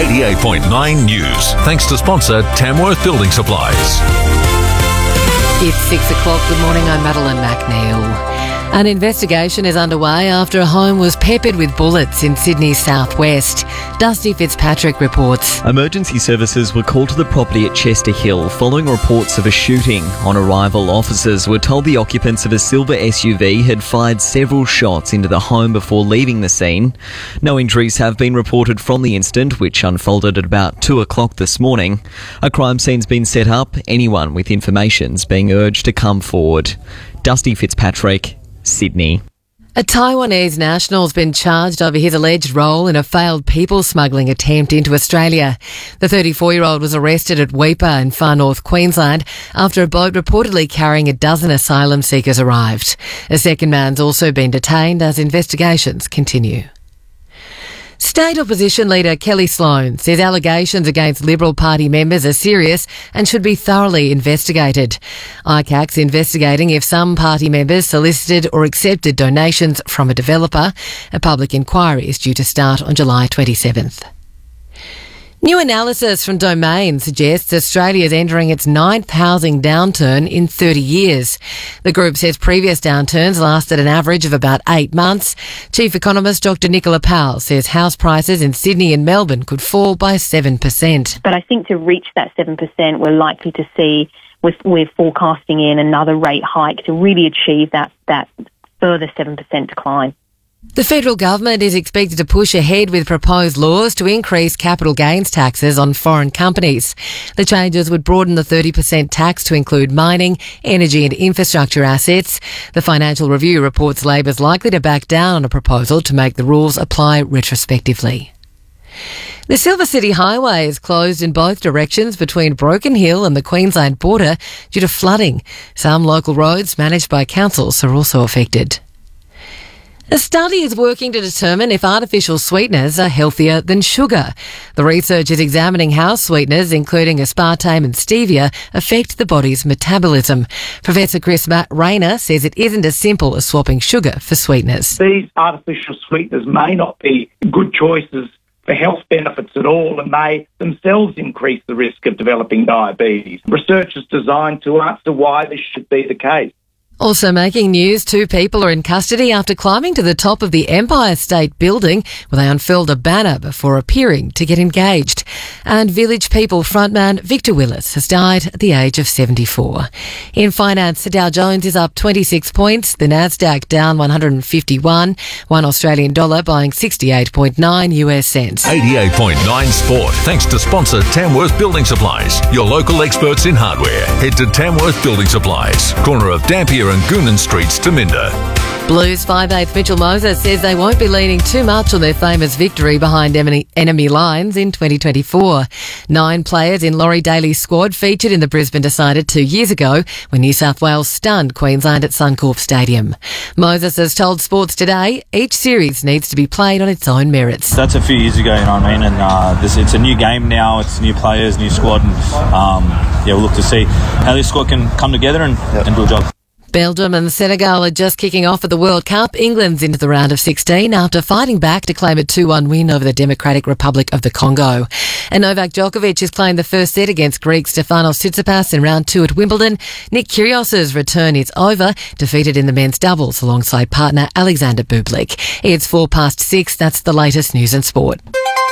88.9 News. Thanks to sponsor Tamworth Building Supplies. It's 6 o'clock. Good morning, I'm Madeline McNeil. An investigation is underway after a home was peppered with bullets in Sydney's southwest. Dusty Fitzpatrick reports. Emergency services were called to the property at Chester Hill following reports of a shooting. On arrival, officers were told the occupants of a silver SUV had fired several shots into the home before leaving the scene. No injuries have been reported from the incident, which unfolded at about 2 o'clock this morning. A crime scene's been set up. Anyone with information's being urged to come forward. Dusty Fitzpatrick, Sydney. A Taiwanese national has been charged over his alleged role in a failed people smuggling attempt into Australia. The 34-year-old was arrested at Weipa in far north Queensland after a boat reportedly carrying a dozen asylum seekers arrived. A second man's also been detained as investigations continue. State Opposition Leader Kelly Sloan says allegations against Liberal Party members are serious and should be thoroughly investigated. ICAC's investigating if some party members solicited or accepted donations from a developer. A public inquiry is due to start on July 27th. New analysis from Domain suggests Australia is entering its 9th housing downturn in 30 years. The group says previous downturns lasted an average of about 8 months. Chief Economist Dr Nicola Powell says house prices in Sydney and Melbourne could fall by 7%. But I think to reach that 7%, we're likely to see, we're forecasting in another rate hike to really achieve that further 7% decline. The federal government is expected to push ahead with proposed laws to increase capital gains taxes on foreign companies. The changes would broaden the 30% tax to include mining, energy and infrastructure assets. The Financial Review reports Labor's likely to back down on a proposal to make the rules apply retrospectively. The Silver City Highway is closed in both directions between Broken Hill and the Queensland border due to flooding. Some local roads managed by councils are also affected. A study is working to determine if artificial sweeteners are healthier than sugar. The research is examining how sweeteners, including aspartame and stevia, affect the body's metabolism. Professor Chris Rayner says it isn't as simple as swapping sugar for sweeteners. These artificial sweeteners may not be good choices for health benefits at all and may themselves increase the risk of developing diabetes. Research is designed to answer why this should be the case. Also making news, 2 people are in custody after climbing to the top of the Empire State Building where they unfurled a banner before appearing to get engaged. And Village People frontman Victor Willis has died at the age of 74. In finance, the Dow Jones is up 26 points, the Nasdaq down 151, $1 Australian dollar buying 68.9 US cents. 88.9 Sport. Thanks to sponsor Tamworth Building Supplies, your local experts in hardware. Head to Tamworth Building Supplies, corner of Dampier and Goonan Streets to Minder. Blues 5/8 Mitchell Moses says they won't be leaning too much on their famous victory behind enemy lines in 2024. 9 players in Laurie Daly's squad featured in the Brisbane Decider 2 years ago when New South Wales stunned Queensland at Suncorp Stadium. Moses has told Sports Today each series needs to be played on its own merits. That's a few years ago, you know what I mean? And it's a new game now, it's new players, new squad, and we'll look to see how this squad can come together and do a job. Belgium and Senegal are just kicking off at the World Cup. England's into the round of 16 after fighting back to claim a 2-1 win over the Democratic Republic of the Congo. And Novak Djokovic has claimed the first set against Greek Stefanos Tsitsipas in round 2 at Wimbledon. Nick Kyrgios's return is over, defeated in the men's doubles alongside partner Alexander Bublik. It's 6:04. That's the latest news and sport.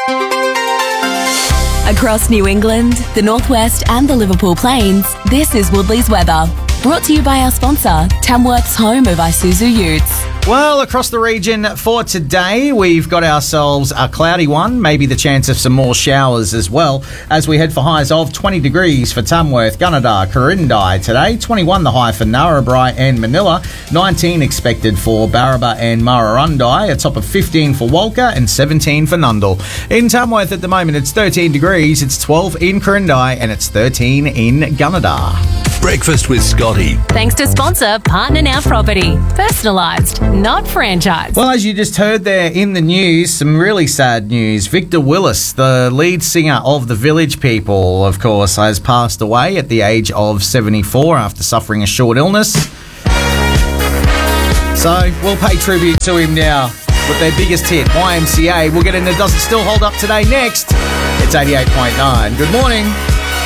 Across New England, the Northwest and the Liverpool Plains, this is Woodley's weather. Brought to you by our sponsor, Tamworth's home of Isuzu Utes. Well, across the region for today, we've got ourselves a cloudy one, maybe the chance of some more showers as well, as we head for highs of 20 degrees for Tamworth, Gunnedah, Corindai today, 21 the high for Narrabri and Manila, 19 expected for Barraba and Murrurundi, a top of 15 for Walker and 17 for Nundle. In Tamworth at the moment, it's 13 degrees, it's 12 in Corindai and it's 13 in Gunnedah. Breakfast with Scotty. Thanks to sponsor Partner Now Property. Personalised, not franchise. Well, as you just heard there in the news, some really sad news. Victor Willis, the lead singer of the Village People, of course, has passed away at the age of 74 after suffering a short illness. So we'll pay tribute to him now with their biggest hit, YMCA. We'll get into Does It Still Hold Up today next. It's 88.9. Good morning.